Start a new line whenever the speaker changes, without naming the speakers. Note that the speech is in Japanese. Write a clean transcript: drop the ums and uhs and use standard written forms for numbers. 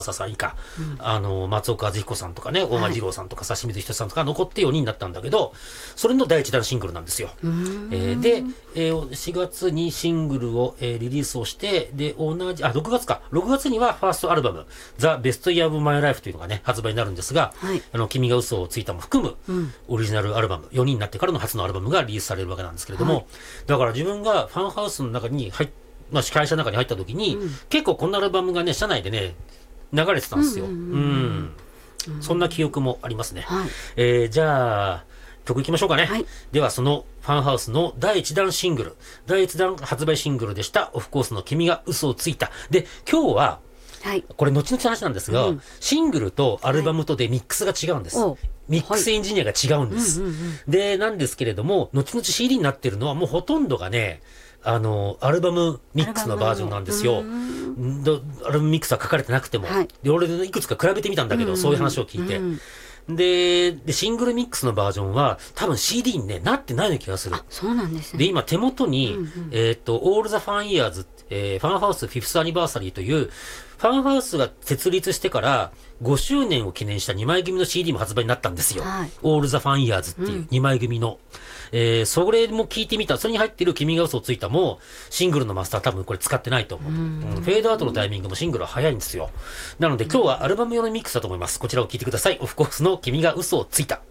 さん以下、松岡和彦さんとかね、大前二郎さんとか、指水仁さんとか残って4人だったんだけど、それの第一弾シングルなんですよ。で、4月にシングルを、リリースをして、で、6月か。6月にはファーストアルバム、ザ・ベスト・イヤー・オブ・マイ・ライフというのがね、発売になるんですが、君が嘘をついたも含む、オリジナルアルバム、4人になってからの初のアルバムがリリースされるわけなんですけれども、だから自分がファンハウスの中に会社の中に入った時に、結構こんなアルバムがね、社内でね、流れてたんですよ。そんな記憶もありますね。じゃあ、曲いきましょうかね。では、そのファンハウスの第1弾シングル、第1弾発売シングルでした、オフコースの君が嘘をついた。で、今日は、これ後々の話なんですが、シングルとアルバムとでミックスが違うんです。ミックスエンジニアが違うんです。で、なんですけれども、後々 CD になってるのはもうほとんどがね、アルバムミックスのバージョンなんですよ。アルバムミックスは書かれてなくても。で、俺いくつか比べてみたんだけど、そういう話を聞いて。で、シングルミックスのバージョンは多分 CD にね、なってないような気がする。
そうなんですね。
で、今手元に、All the Fan Years、ファンハウス 5th Anniversary という、ファンハウスが設立してから5周年を記念した2枚組の CD も発売になったんですよ。All the Fan Years っていう2枚組の。それも聞いてみた。それに入ってる君が嘘をついたも、シングルのマスター多分これ使ってないと思う。フェードアウトのタイミングもシングルは早いんですよ。なので今日はアルバム用のミックスだと思います。こちらを聞いてください。オフコースの君が嘘をついた。